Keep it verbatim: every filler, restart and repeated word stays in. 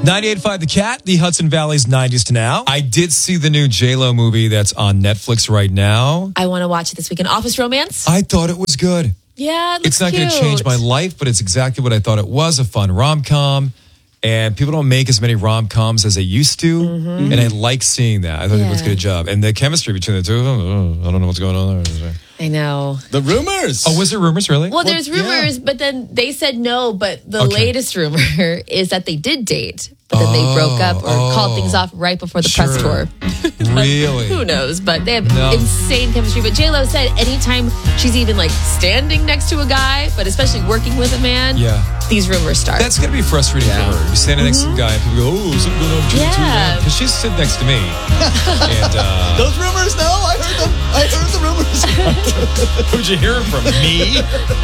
ninety-eight point five The Cat, the Hudson Valley's nineties to now. I did see the new J-Lo movie that's on Netflix right now. I want to watch it this weekend. Office Romance? I thought it was good. Yeah, it looks It's not going to cute. change my life, but it's exactly what I thought it was, a fun rom-com. And people don't make as many rom-coms as they used to. Mm-hmm. And I like seeing that. I thought Yeah. it was a good job. And the chemistry between the two of them, oh, I don't know what's going on there. I know. The rumors. Oh, was there rumors, really? Well, there's Well, yeah. rumors, but then they said no. But the Okay. latest rumor is that they did date, but then they broke up or Oh, called things off right before the press sure. tour. Really? Who knows? But they have No. insane chemistry. But J-Lo said anytime she's even like standing next to a guy, but especially working with a man, Yeah. these rumors start. That's going to be frustrating for her. You're standing next to some guy and people go, oh, something going on between the two of Yeah. them. Because she's sitting next to me. and uh, Those rumors? No, I heard them. I heard the rumors. who'd you hear it from? Me?